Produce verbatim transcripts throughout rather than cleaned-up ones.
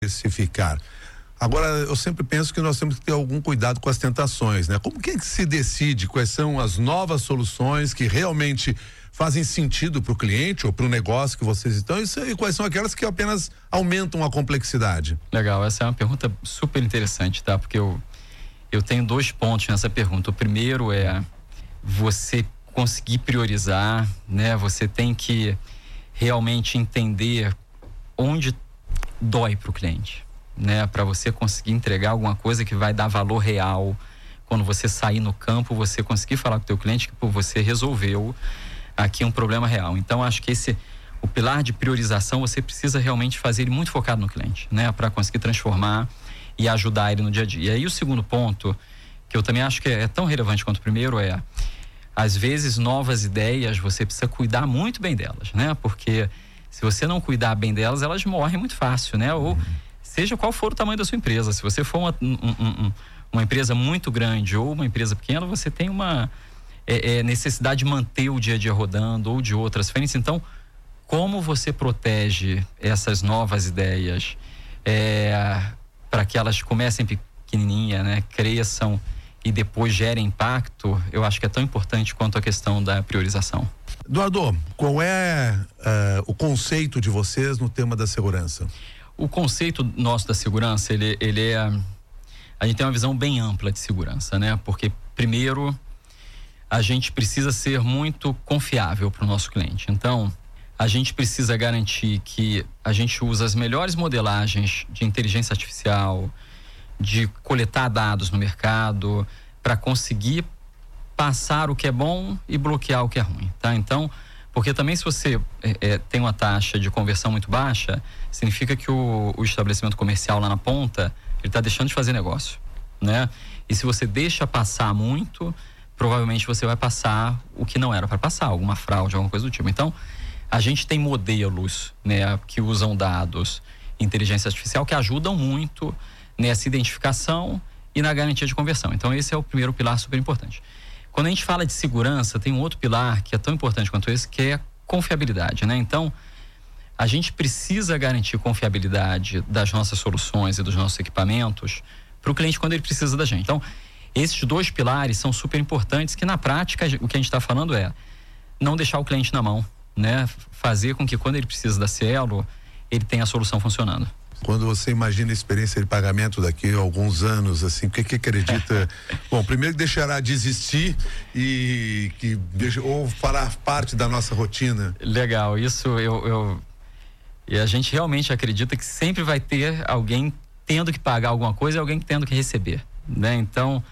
diversificar. Agora, eu sempre penso que nós temos que ter algum cuidado com as tentações, né? Como que é que se decide quais são as novas soluções que realmente fazem sentido para o cliente ou para o negócio que vocês estão e quais são aquelas que apenas aumentam a complexidade? Legal, essa é uma pergunta super interessante, tá? Porque eu, eu tenho dois pontos nessa pergunta. O primeiro é você conseguir priorizar, né? Você tem que realmente entender onde dói para o cliente, né? Para você conseguir entregar alguma coisa que vai dar valor real. Quando você sair no campo, você conseguir falar com o teu cliente que pô, você resolveu aqui um problema real. Então, acho que esse, o pilar de priorização, você precisa realmente fazer ele muito focado no cliente, né? Para conseguir transformar e ajudar ele no dia a dia. E aí o segundo ponto, que eu também acho que é, é tão relevante quanto o primeiro, é às vezes novas ideias, você precisa cuidar muito bem delas, né? Porque se você não cuidar bem delas, elas morrem muito fácil, né? Ou seja qual for o tamanho da sua empresa, se você for uma, um, um, uma empresa muito grande ou uma empresa pequena, você tem uma é, é, necessidade de manter o dia a dia rodando ou de outras frentes. Então, como você protege essas novas ideias é, para que elas comecem pequenininha, né? Cresçam e depois gerem impacto, eu acho que é tão importante quanto a questão da priorização. Eduardo, qual é uh, o conceito de vocês no tema da segurança? O conceito nosso da segurança, ele, ele é... A gente tem uma visão bem ampla de segurança, né? Porque, primeiro, a gente precisa ser muito confiável para o nosso cliente. Então, a gente precisa garantir que a gente usa as melhores modelagens de inteligência artificial, de coletar dados no mercado, para conseguir passar o que é bom e bloquear o que é ruim, tá? Então, porque também se você é, é, tem uma taxa de conversão muito baixa, significa que o, o estabelecimento comercial lá na ponta, ele está deixando de fazer negócio, né? E se você deixa passar muito, provavelmente você vai passar o que não era para passar, alguma fraude, alguma coisa do tipo. Então, a gente tem modelos, né, que usam dados, inteligência artificial, que ajudam muito nessa identificação e na garantia de conversão. Então, esse é o primeiro pilar super importante. Quando a gente fala de segurança, tem um outro pilar que é tão importante quanto esse, que é confiabilidade, né? Então, a gente precisa garantir confiabilidade das nossas soluções e dos nossos equipamentos para o cliente quando ele precisa da gente. Então, esses dois pilares são super importantes, que na prática o que a gente está falando é não deixar o cliente na mão, né? Fazer com que quando ele precisa da Cielo, ele tenha a solução funcionando. Quando você imagina a experiência de pagamento daqui a alguns anos, assim, o que que acredita? Bom, primeiro que deixará de existir e que deixa, ou fará parte da nossa rotina. Legal, isso eu, eu e a gente realmente acredita que sempre vai ter alguém tendo que pagar alguma coisa e alguém tendo que receber, né? Então,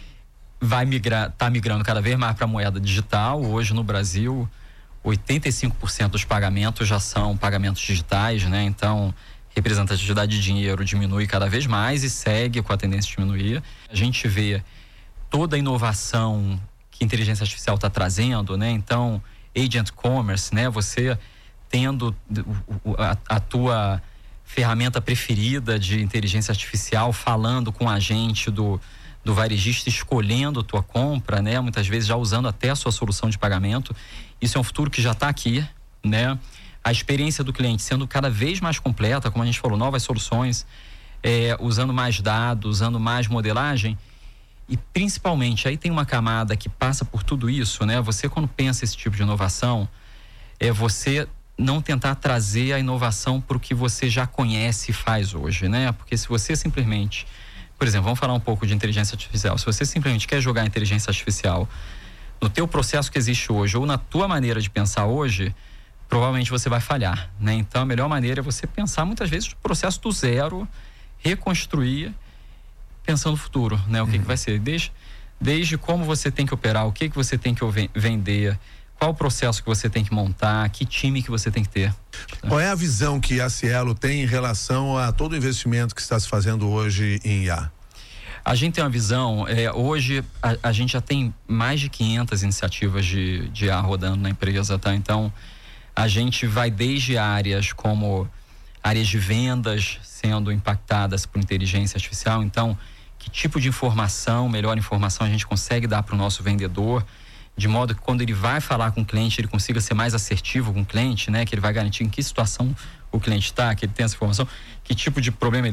vai migrar, tá migrando cada vez mais para a moeda digital. Hoje no Brasil, oitenta e cinco por cento dos pagamentos já são pagamentos digitais, né? Então, representatividade de dinheiro diminui cada vez mais e segue com a tendência de diminuir. A gente vê toda a inovação que a inteligência artificial está trazendo, né? Então, agent commerce, né? Você tendo a, a tua ferramenta preferida de inteligência artificial falando com o agente do, do varejista, escolhendo a tua compra, né? Muitas vezes já usando até a sua solução de pagamento. Isso é um futuro que já está aqui, né? A experiência do cliente sendo cada vez mais completa, como a gente falou, novas soluções, é, usando mais dados, usando mais modelagem. E principalmente, aí tem uma camada que passa por tudo isso, né? Você, quando pensa esse tipo de inovação, é você não tentar trazer a inovação para o que você já conhece e faz hoje, né? Porque se você simplesmente, por exemplo, vamos falar um pouco de inteligência artificial. Se você simplesmente quer jogar inteligência artificial no teu processo que existe hoje ou na tua maneira de pensar hoje, provavelmente você vai falhar, né? Então, a melhor maneira é você pensar muitas vezes o processo do zero, reconstruir, pensando no futuro, né? O que, uhum. que vai ser, desde, desde como você tem que operar, o que, que você tem que vender, qual o processo que você tem que montar, que time que você tem que ter. Qual é a visão que a Cielo tem em relação a todo o investimento que está se fazendo hoje em I A? A gente tem uma visão, é, hoje a, a gente já tem mais de quinhentas iniciativas de, de I A rodando na empresa, tá? Então, a gente vai desde áreas como áreas de vendas sendo impactadas por inteligência artificial. Então, que tipo de informação, melhor informação a gente consegue dar para o nosso vendedor de modo que quando ele vai falar com o cliente, ele consiga ser mais assertivo com o cliente, né? Que ele vai garantir em que situação o cliente está, que ele tem essa informação, que tipo de problema ele